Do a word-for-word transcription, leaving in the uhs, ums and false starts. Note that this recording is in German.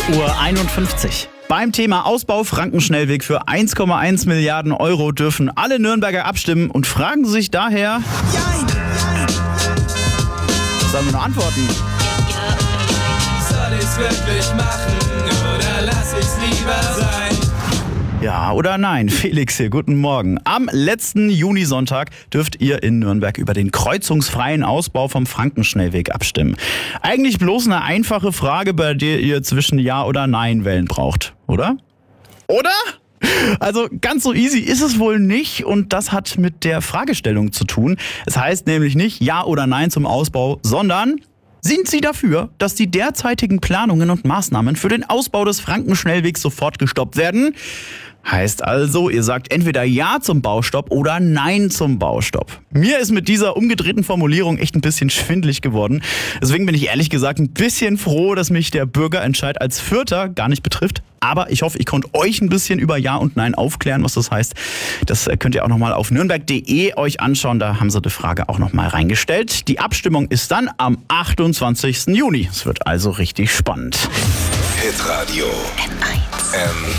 Uhr einundfünfzig. Beim Thema Ausbau Frankenschnellweg für eins Komma eins Milliarden Euro dürfen alle Nürnberger abstimmen und fragen sich daher... Jein, jein. Sollen wir noch antworten? Soll ich's wirklich machen oder lass ich's lieber sein? Ja oder nein? Felix hier, guten Morgen. Am letzten Junisonntag dürft ihr in Nürnberg über den kreuzungsfreien Ausbau vom Frankenschnellweg abstimmen. Eigentlich bloß eine einfache Frage, bei der ihr zwischen Ja oder Nein wählen braucht, oder? Oder? Also ganz so easy ist es wohl nicht und das hat mit der Fragestellung zu tun. Es heißt nämlich nicht Ja oder Nein zum Ausbau, sondern... Sind Sie dafür, dass die derzeitigen Planungen und Maßnahmen für den Ausbau des Frankenschnellwegs sofort gestoppt werden? Heißt also, ihr sagt entweder Ja zum Baustopp oder Nein zum Baustopp. Mir ist mit dieser umgedrehten Formulierung echt ein bisschen schwindelig geworden. Deswegen bin ich ehrlich gesagt ein bisschen froh, dass mich der Bürgerentscheid als Vierter gar nicht betrifft. Aber ich hoffe, ich konnte euch ein bisschen über Ja und Nein aufklären, was das heißt. Das könnt ihr auch nochmal auf nürnberg punkt de euch anschauen. Da haben sie die Frage auch nochmal reingestellt. Die Abstimmung ist dann am achtundzwanzigsten Juni. Es wird also richtig spannend. Hitradio N eins.